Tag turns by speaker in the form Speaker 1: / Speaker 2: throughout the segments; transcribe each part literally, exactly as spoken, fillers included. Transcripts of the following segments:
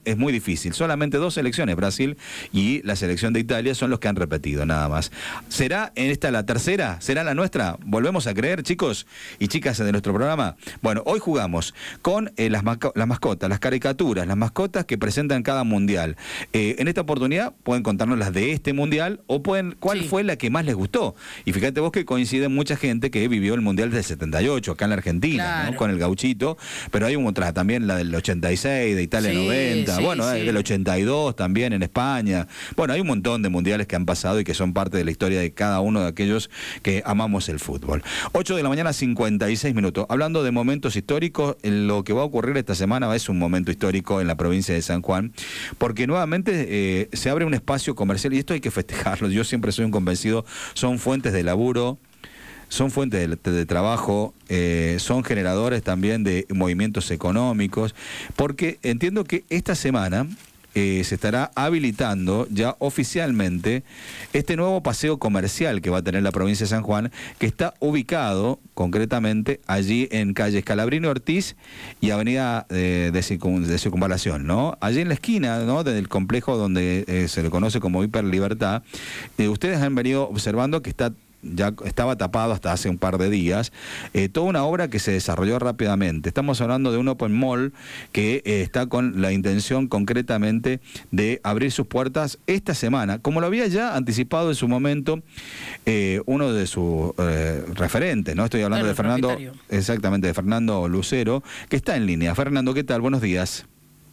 Speaker 1: es muy difícil. Solamente dos selecciones, Brasil y la selección de Italia, son los que han repetido, nada más. ¿Será en esta la tercera? ¿Será la nuestra? ¿Volvemos a creer, chicos y chicas de nuestro programa? Bueno, hoy jugamos con eh, las, masco las mascotas, las caricaturas, las mascotas que presentan cada mundial. Eh, en esta oportunidad pueden contarnos las de este mundial o pueden cuál sí. fue la que más les gustó. Y fíjate vos que coincide mucha gente que vivió el mundial del setenta y ocho acá en la Argentina, claro, ¿no? Con el gauchito, pero hay otra también, la del ochenta y seis, de Italia, sí, noventa, sí, bueno, sí. del ochenta y dos también en España. Bueno, hay un montón de mundiales que han pasado y que son parte de la historia de cada uno de aquellos que amamos el fútbol. ocho de la mañana, cincuenta y seis minutos. Hablando de momentos históricos, lo que va a ocurrir esta semana es un momento histórico en la provincia de San Juan, porque nuevamente eh, se abre un espacio comercial y esto hay que festejarlo. Yo siempre soy un convencido, son fuentes de laburo, son fuentes de, de trabajo, eh, son generadores también de movimientos económicos, porque entiendo que esta semana eh, se estará habilitando ya oficialmente este nuevo paseo comercial que va a tener la provincia de San Juan, que está ubicado concretamente allí en calle Scalabrini Ortiz y avenida de, de, circun, de Circunvalación, ¿no? Allí en la esquina, ¿no?, del complejo donde eh, se le conoce como Hiper Libertad. Eh, ustedes han venido observando que está ya estaba tapado hasta hace un par de días, eh, toda una obra que se desarrolló rápidamente. Estamos hablando de un Open Mall que eh, está con la intención concretamente de abrir sus puertas esta semana, como lo había ya anticipado en su momento eh, uno de sus eh, referentes, ¿no? Estoy hablando claro, de Fernando, exactamente, de Fernando Lucero, que está en línea. Fernando, ¿qué tal? Buenos días.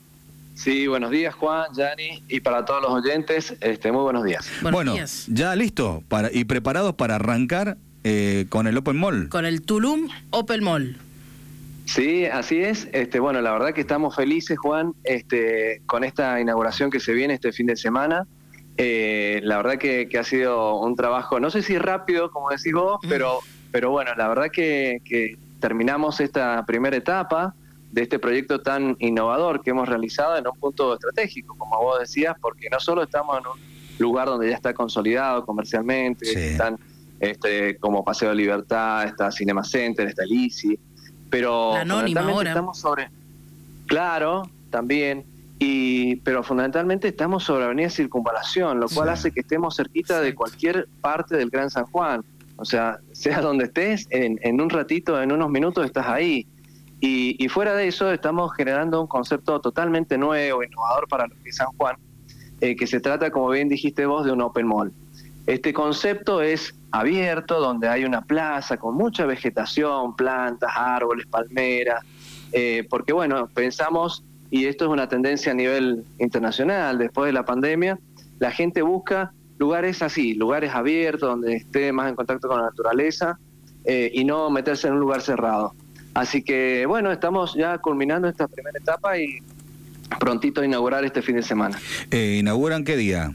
Speaker 2: Sí, buenos días, Juan, Yanni, y para todos los oyentes, este, muy buenos días.
Speaker 1: Buenos bueno, días. Ya listo para, y preparados para arrancar eh, con el Open Mall.
Speaker 3: Con el Tulum Open Mall.
Speaker 2: Sí, así es. Este, bueno, la verdad que estamos felices, Juan, este, con esta inauguración que se viene este fin de semana. Eh, la verdad que, que ha sido un trabajo, no sé si rápido, como decís vos, mm. pero, pero bueno, la verdad que, que terminamos esta primera etapa de este proyecto tan innovador que hemos realizado en un punto estratégico, como vos decías, porque no solo estamos en un lugar donde ya está consolidado comercialmente, sí. están este, como Paseo de Libertad, está Cinema Center, está el ICI, pero fundamentalmente estamos sobre... Claro, también, y pero fundamentalmente estamos sobre Avenida Circunvalación, lo cual sí. hace que estemos cerquita sí. de cualquier parte del Gran San Juan. O sea, sea donde estés, en, en un ratito, en unos minutos estás ahí. Y, y fuera de eso estamos generando un concepto totalmente nuevo, innovador para lo que es San Juan, eh, que se trata, como bien dijiste vos, de un Open Mall. Este concepto es abierto, donde hay una plaza con mucha vegetación, plantas, árboles, palmeras, eh, porque bueno, pensamos, y esto es una tendencia a nivel internacional, después de la pandemia, la gente busca lugares así, lugares abiertos, donde esté más en contacto con la naturaleza, eh, y no meterse en un lugar cerrado. Así que, bueno, estamos ya culminando esta primera etapa y prontito a inaugurar este fin de semana.
Speaker 1: Eh, ¿Inauguran qué día?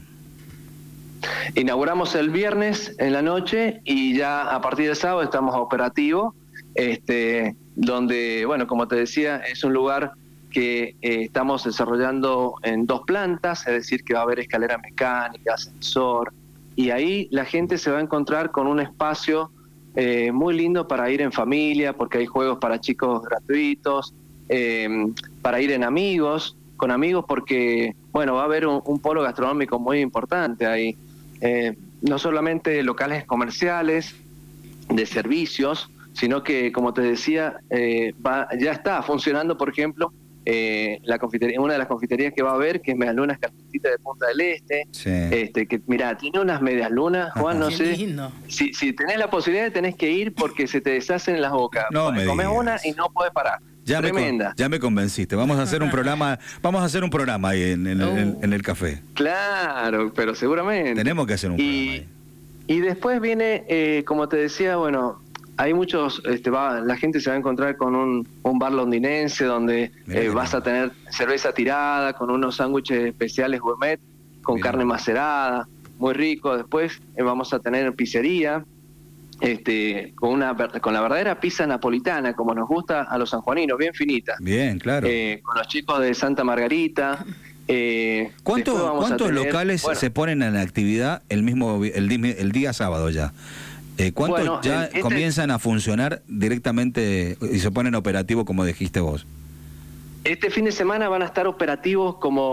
Speaker 2: Inauguramos el viernes en la noche y ya a partir de sábado estamos operativos, este, donde, bueno, como te decía, es un lugar que eh, estamos desarrollando en dos plantas, es decir, que va a haber escalera mecánica, ascensor, y ahí la gente se va a encontrar con un espacio Eh, muy lindo para ir en familia, porque hay juegos para chicos gratuitos, eh, para ir en amigos, con amigos, porque bueno, va a haber un, un polo gastronómico muy importante ahí, eh, no solamente locales comerciales, de servicios, sino que, como te decía, eh, va, ya está funcionando, por ejemplo, eh, la confitería, una de las confiterías que va a haber, que es Medialunas Calentita de Punta del Este, sí. este que mira, tiene unas medias lunas, Juan, no sé, si, si tenés la posibilidad tenés que ir porque se te deshacen las bocas,
Speaker 1: no me
Speaker 2: comes
Speaker 1: digas.
Speaker 2: una y no podés parar.
Speaker 1: Ya
Speaker 2: Tremenda.
Speaker 1: Me, ya me convenciste. Vamos a hacer un programa, vamos a hacer un programa ahí en, en, oh. en, en el café.
Speaker 2: Claro, pero seguramente.
Speaker 1: Tenemos que hacer un
Speaker 2: y,
Speaker 1: programa ahí.
Speaker 2: Y después viene, eh, como te decía, bueno, hay muchos, este, va, la gente se va a encontrar con un, un bar londinense donde eh, vas a tener cerveza tirada, con unos sándwiches especiales gourmet, con Mirá. carne macerada, muy rico. Después eh, vamos a tener pizzería, este, con una con la verdadera pizza napolitana, como nos gusta a los sanjuaninos, bien finita.
Speaker 1: Bien, claro.
Speaker 2: Eh, con los chicos de Santa Margarita. Eh,
Speaker 1: ¿Cuántos, ¿cuántos tener, locales bueno, se ponen en actividad el mismo el, el día sábado ya? Eh, ¿Cuántos bueno, ya este... comienzan a funcionar directamente y se ponen operativos como dijiste vos?
Speaker 2: Este fin de semana van a estar operativos como